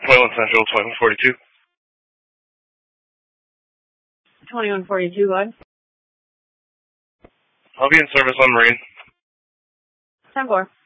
21 Central, 2142. 2142, what? I'll be in service on Marine. 10-4.